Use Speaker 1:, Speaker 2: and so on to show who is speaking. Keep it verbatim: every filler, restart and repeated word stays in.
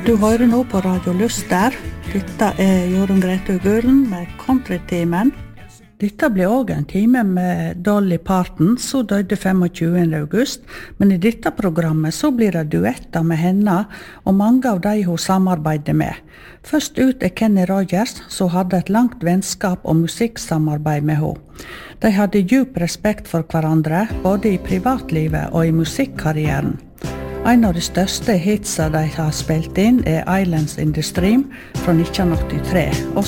Speaker 1: Du hører nå på Radio Lyster. Dette er Jorunn Grete Gulen med Country-timen. Dette blir også en time med Dolly Parton, som døde tjuende august. Men i dette programmet så blir det duetter med henne og mange av de hun samarbeider med. Først ut er Kenny Rogers, som hadde et langt vennskap og musikksamarbeid med henne. De hadde djup respekt for hverandre, både i privatlivet og i musikkarrieren. En av de største hitsa de har spilt inn er Islands in the Stream fra nitten åttitre.